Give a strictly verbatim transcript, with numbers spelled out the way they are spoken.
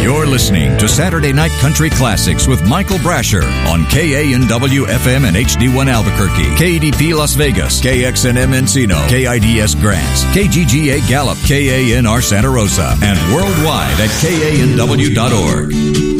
You're listening to Saturday Night Country Classics with Michael Brasher on K A N W F M and H D one Albuquerque, K D P Las Vegas, K X N M Encino, K I D S Grants, K G G A Gallup, K A N R Santa Rosa, and worldwide at K A N W dot org.